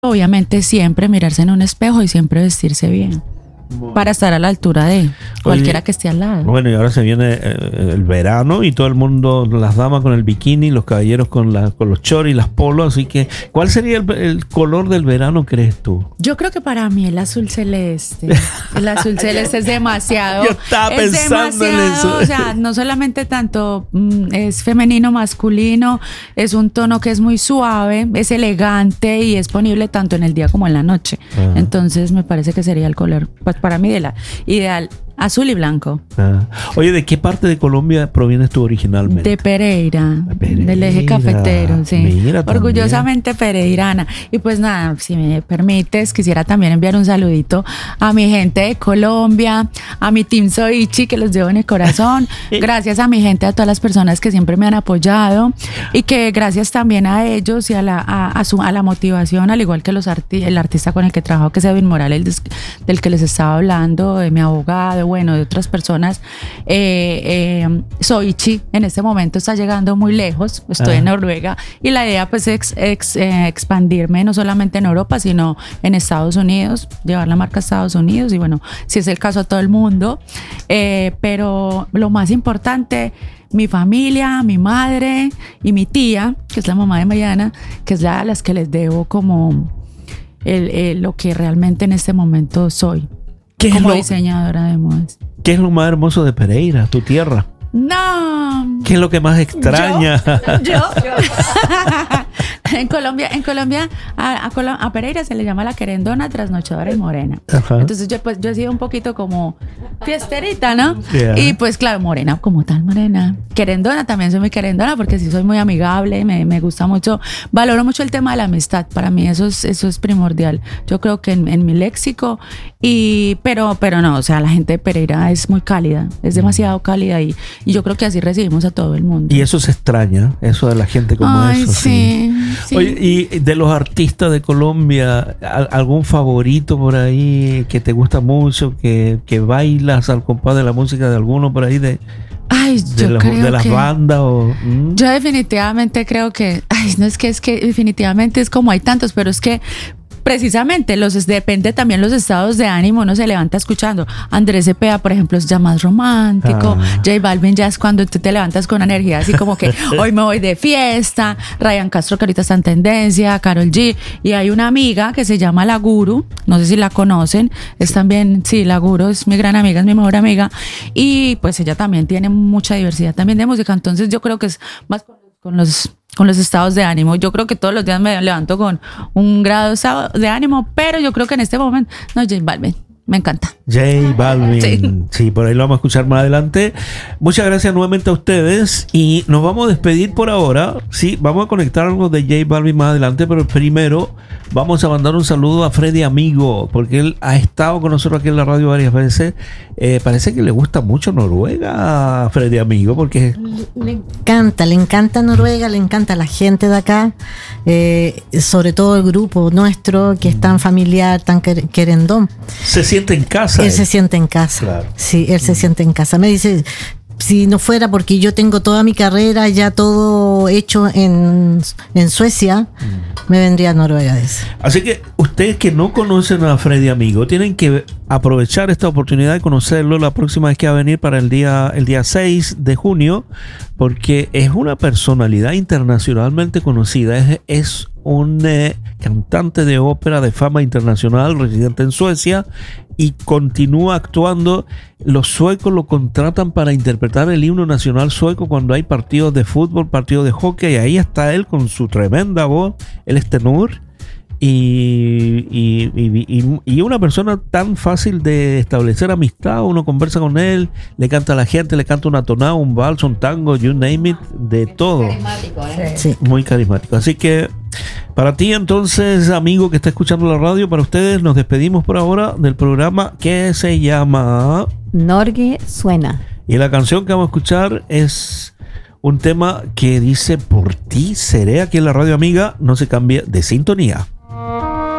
obviamente siempre mirarse en un espejo y siempre vestirse bien. Para estar a la altura de cualquiera que esté al lado. Bueno, y ahora se viene el verano y todo el mundo, las damas con el bikini, los caballeros con los choris, las polos. Así que, ¿cuál sería el color del verano, crees tú? Yo creo que para mí el azul celeste. El azul celeste es demasiado. Yo estaba pensando en eso. O sea, no solamente tanto es femenino, masculino, es un tono que es muy suave, es elegante y es ponible tanto en el día como en la noche. Ajá. Entonces me parece que sería el color, pues para mí, de la ideal, azul y blanco. Oye, ¿de qué parte de Colombia provienes tú originalmente? De Pereira, del eje cafetero, sí. Mira, orgullosamente pereirana. Y pues nada, si me permites, quisiera también enviar un saludito a mi gente de Colombia, a mi team Soichi, que los llevo en el corazón. Gracias a mi gente, a todas las personas que siempre me han apoyado y que gracias también a ellos y a la motivación, al igual que el artista con el que trabajo, que es Edwin Morales, del que les estaba hablando, de mi abogado, bueno, de otras personas. Soichi en este momento está llegando muy lejos, estoy en Noruega y la idea pues es expandirme no solamente en Europa sino en Estados Unidos, llevar la marca a Estados Unidos y bueno, si es el caso a todo el mundo, pero lo más importante, mi familia, mi madre y mi tía, que es la mamá de Mariana, que es a las que les debo como lo que realmente en este momento soy. Como diseñadora de modas. ¿Qué es lo más hermoso de Pereira, tu tierra? No. ¿Qué es lo que más extraña? Yo. En Colombia a Pereira se le llama la querendona, trasnochadora y morena. Ajá. Entonces yo he sido un poquito como fiesterita, ¿no? Yeah. Y pues claro, morena como tal, morena. Querendona, también soy muy querendona porque sí soy muy amigable, me gusta mucho, valoro mucho el tema de la amistad. Para mí eso es primordial. Yo creo que en mi léxico, pero no, o sea, la gente de Pereira es muy cálida, es demasiado cálida y yo creo que así recibimos a todo el mundo. Y eso se extraña, eso de la gente como eso. Sí. Oye, y de los artistas de Colombia, ¿algún favorito por ahí que te gusta mucho, que bailas al compás de la música de alguno por ahí de las bandas? Yo definitivamente creo que, no es que definitivamente es como hay tantos, pero es que precisamente depende también los estados de ánimo, uno se levanta escuchando. Andrés Cepeda, por ejemplo, es ya más romántico. J Balvin ya es cuando tú te levantas con energía así como que hoy me voy de fiesta. Ryan Castro, que ahorita está en tendencia, Karol G, y hay una amiga que se llama La Guru, no sé si la conocen, es también, sí, La Guru es mi gran amiga, es mi mejor amiga, y pues ella también tiene mucha diversidad también de música, entonces yo creo que es más con los estados de ánimo. Yo creo que todos los días me levanto con un grado de ánimo, pero yo creo que en este momento, no, J Balvin, me encanta. J Balvin, sí, por ahí lo vamos a escuchar más adelante. Muchas gracias nuevamente a ustedes y nos vamos a despedir por ahora. Sí, vamos a conectar algo de J Balvin más adelante, pero primero vamos a mandar un saludo a Freddy Amigo, porque él ha estado con nosotros aquí en la radio varias veces. Parece que le gusta mucho Noruega a Freddy Amigo, porque le encanta Noruega, le encanta la gente de acá, sobre todo el grupo nuestro, que es tan familiar, tan querendón. Se siente en casa. Él se siente en casa. Claro. Sí, él se siente en casa. Me dice, si no fuera porque yo tengo toda mi carrera ya todo hecho en Suecia, me vendría a Noruega. Así que ustedes que no conocen a Freddy Amigo tienen que aprovechar esta oportunidad de conocerlo la próxima vez que va a venir para el día 6 de junio, porque es una personalidad internacionalmente conocida, es un cantante de ópera de fama internacional, residente en Suecia, y continúa actuando. Los suecos lo contratan para interpretar el himno nacional sueco cuando hay partidos de fútbol, partidos de hockey, y ahí está él con su tremenda voz. Él es tenor y una persona tan fácil de establecer amistad. Uno conversa con él, le canta a la gente, le canta una tonada, un vals, un tango, you name it, de todo. Carismático, sí. Muy carismático. Así que para ti entonces, amigo que está escuchando la radio, para ustedes nos despedimos por ahora del programa que se llama Norge Suena. Y la canción que vamos a escuchar es un tema que dice: por ti seré, aquí en la radio amiga. No se cambie de sintonía.